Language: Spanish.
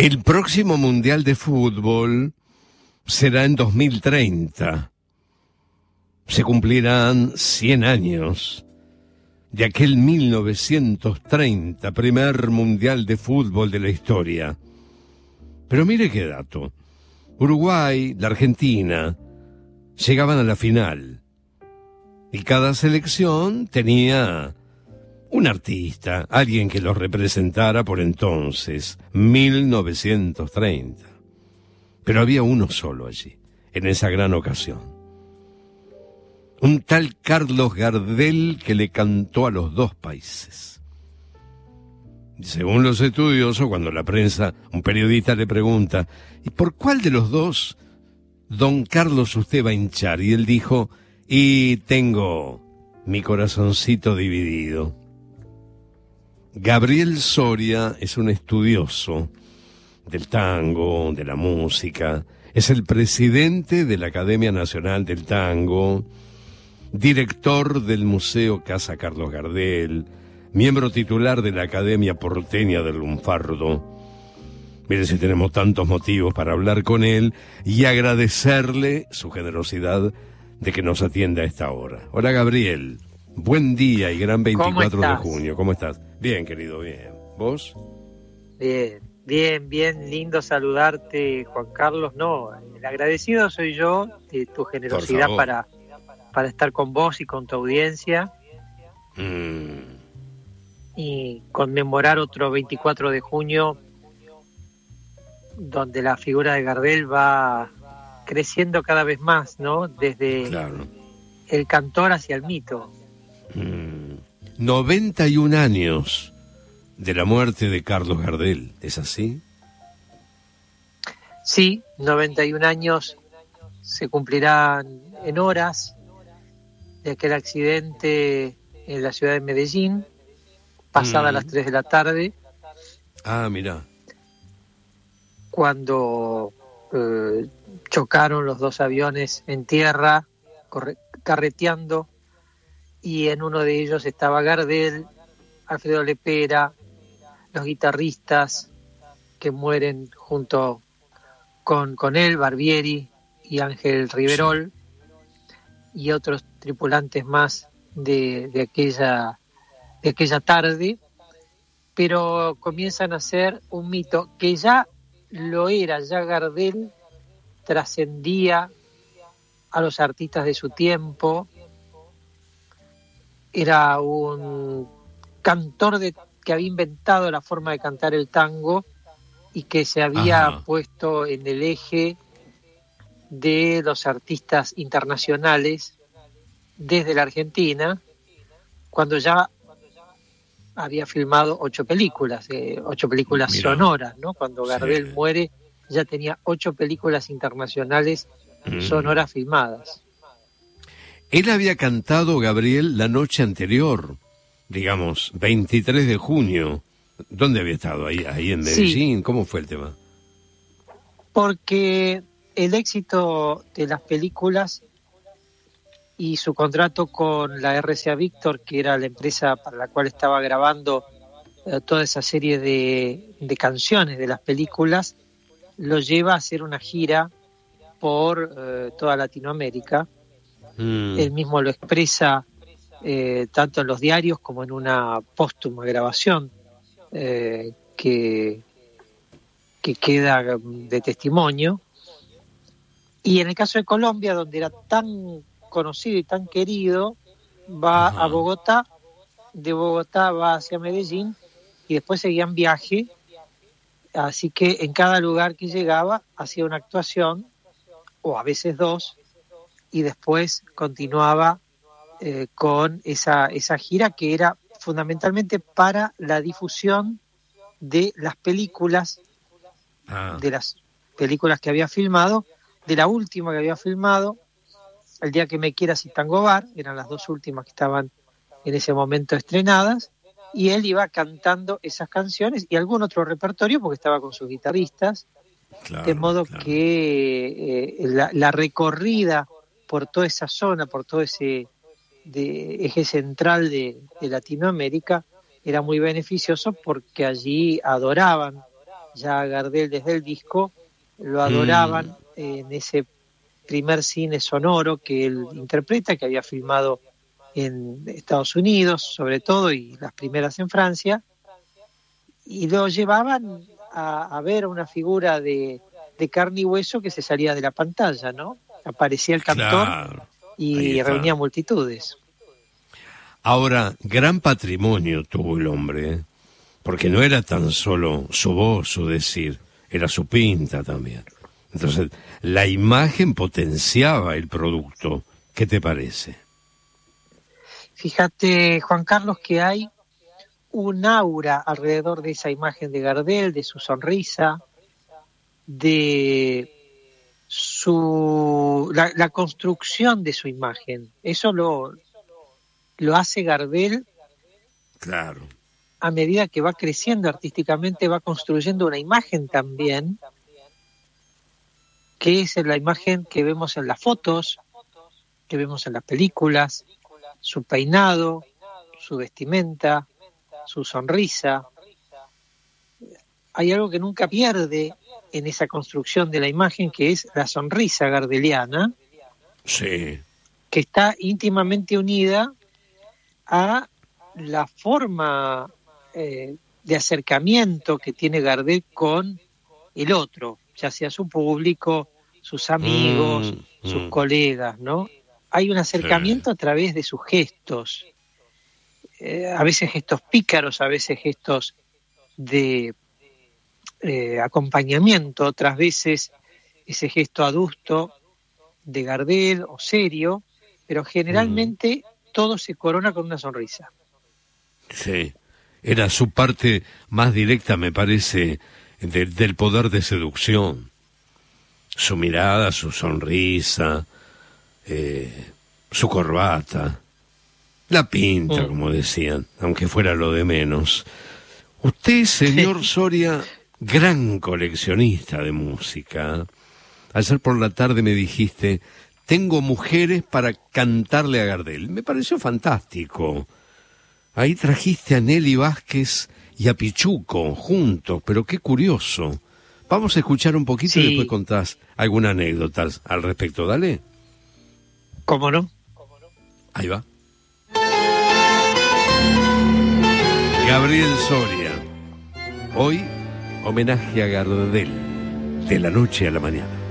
El próximo Mundial de Fútbol será en 2030. Se cumplirán 100 años de aquel 1930, primer Mundial de Fútbol de la historia. Pero mire qué dato. Uruguay, la Argentina, llegaban a la final. Y cada selección tenía un artista, alguien que los representara por entonces, 1930. Pero había uno solo allí, en esa gran ocasión. Un tal Carlos Gardel que le cantó a los dos países. Según los estudiosos, cuando la prensa, un periodista le pregunta, ¿y por cuál de los dos, don Carlos, usted va a hinchar? Y él dijo, y tengo mi corazoncito dividido. Gabriel Soria es un estudioso del tango, de la música, es el presidente de la Academia Nacional del Tango, director del Museo Casa Carlos Gardel, miembro titular de la Academia Porteña del Lunfardo. Miren si tenemos tantos motivos para hablar con él y agradecerle su generosidad de que nos atienda a esta hora. Hola Gabriel, buen día y gran 24 de junio. ¿Cómo estás? Bien, querido, bien. ¿Vos? Bien, lindo saludarte, Juan Carlos. No, el agradecido soy yo de tu generosidad para estar con vos y con tu audiencia. Y conmemorar otro 24 de junio donde la figura de Gardel va creciendo cada vez más, ¿no? Desde el cantor hacia el mito. 91 años de la muerte de Carlos Gardel, ¿es así? Sí, 91 años se cumplirán en horas de aquel accidente en la ciudad de Medellín, pasada las 3 de la tarde. Ah, mirá. Cuando chocaron los dos aviones en tierra, carreteando, y en uno de ellos estaba Gardel, Alfredo Lepera, los guitarristas que mueren junto con él, Barbieri y Ángel Riverol, y otros tripulantes más de aquella tarde, pero comienzan a ser un mito que ya lo era, ya Gardel trascendía a los artistas de su tiempo, era un cantor que había inventado la forma de cantar el tango y que se había puesto en el eje de los artistas internacionales desde la Argentina, cuando ya había filmado 8 películas sonoras, ¿no? Cuando Gardel muere ya tenía 8 películas internacionales sonoras filmadas. Él había cantado, Gabriel, la noche anterior, digamos, 23 de junio. ¿Dónde había estado? Ahí en Medellín. Sí. ¿Cómo fue el tema? Porque el éxito de las películas y su contrato con la RCA Víctor, que era la empresa para la cual estaba grabando toda esa serie de canciones de las películas, lo lleva a hacer una gira por toda Latinoamérica. Él mismo lo expresa tanto en los diarios como en una póstuma grabación que queda de testimonio. Y en el caso de Colombia, donde era tan conocido y tan querido, va a Bogotá, de Bogotá va hacia Medellín y después seguían viaje, así que en cada lugar que llegaba hacía una actuación, o a veces 2, y después continuaba con esa gira que era fundamentalmente para la difusión de las películas, de las películas que había filmado, de la última que había filmado, El día que me quieras y Tango Bar, eran las 2 últimas que estaban en ese momento estrenadas, y él iba cantando esas canciones y algún otro repertorio porque estaba con sus guitarristas, de modo que la recorrida por toda esa zona, por todo ese eje central de Latinoamérica, era muy beneficioso porque allí adoraban ya a Gardel desde el disco, lo adoraban en ese primer cine sonoro que él interpreta, que había filmado en Estados Unidos, sobre todo, y las primeras en Francia, y lo llevaban a ver una figura de carne y hueso que se salía de la pantalla, ¿no? Aparecía el cantor, Claro, y reunía multitudes. Ahora, gran patrimonio tuvo el hombre, ¿eh? Porque no era tan solo su voz, su decir, era su pinta también. Entonces, la imagen potenciaba el producto. ¿Qué te parece? Fíjate, Juan Carlos, que hay un aura alrededor de esa imagen de Gardel, de su sonrisa, de la construcción de su imagen. Eso lo hace Gardel. Claro. A medida que va creciendo artísticamente, va construyendo una imagen también, que es la imagen que vemos en las fotos, que vemos en las películas, su peinado, su vestimenta, su sonrisa. Hay algo que nunca pierde en esa construcción de la imagen, que es la sonrisa gardeliana, Sí. que está íntimamente unida a la forma de acercamiento que tiene Gardel con el otro, ya sea su público, sus amigos, sus colegas, ¿no? Hay un acercamiento a través de sus gestos, a veces gestos pícaros, a veces gestos de acompañamiento, otras veces ese gesto adusto de Gardel o serio, pero generalmente todo se corona con una sonrisa. Sí, era su parte más directa, me parece, del poder de seducción. Su mirada, su sonrisa, su corbata, la pinta, como decían, aunque fuera lo de menos. Usted, señor Soria, gran coleccionista de música. Ayer por la tarde me dijiste, tengo mujeres para cantarle a Gardel. Me pareció fantástico. Ahí trajiste a Nelly Vázquez y a Pichuco juntos, pero qué curioso. Vamos a escuchar un poquito y después contás alguna anécdota al respecto. Dale. ¿Cómo no? Ahí va. Gabriel Soria. Hoy, homenaje a Gardel, de la noche a la mañana.